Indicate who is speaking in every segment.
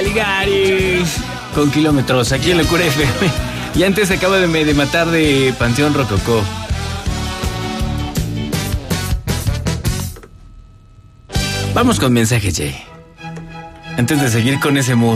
Speaker 1: Caligaris con Kilómetros aquí en Locura FM. Y antes se acaba de matar de Panteón Rococó. Vamos con mensajes, Jay. Antes de seguir con ese mood.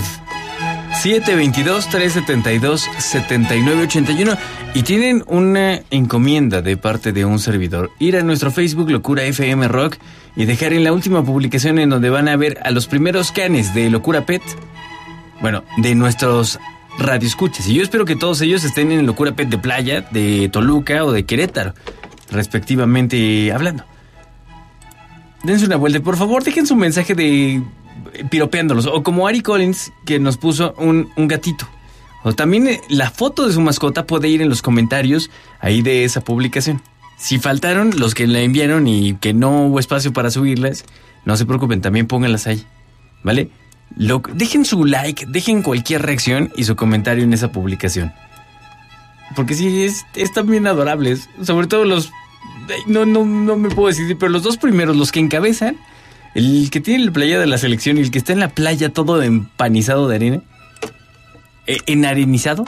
Speaker 1: 722-372-7981. Y tienen una encomienda de parte de un servidor. Ir a nuestro Facebook Locura FM Rock y dejar en la última publicación en donde van a ver a los primeros canes de Locura Pet. Bueno, de nuestros radioescuchas. Y yo espero que todos ellos estén en Locura Pet de Playa, de Toluca o de Querétaro, respectivamente hablando. Dense una vuelta. Por favor, dejen su mensaje de piropeándolos. O como Ari Collins, que nos puso un gatito. O también la foto de su mascota puede ir en los comentarios ahí de esa publicación. Si faltaron los que la enviaron y que no hubo espacio para subirlas, no se preocupen, también pónganlas ahí, ¿vale? Dejen su like, dejen cualquier reacción y su comentario en esa publicación. Porque sí, están bien adorables. Sobre todo los... No me puedo decidir, pero los dos primeros, los que encabezan, el que tiene la playa de la selección y el que está en la playa todo empanizado de arena, enarenizado,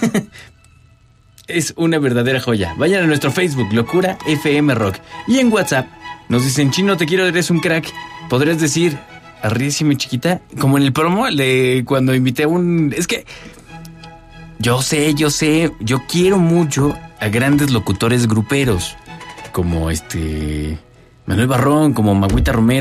Speaker 1: es una verdadera joya. Vayan a nuestro Facebook, Locura FM Rock. Y en WhatsApp nos dicen: Chino, te quiero, eres un crack. Podrías decir, arrísime chiquita, como en el promo de cuando invité a un... Es que yo sé, yo quiero mucho a grandes locutores gruperos, como Manuel Barrón, como Magüita Romero.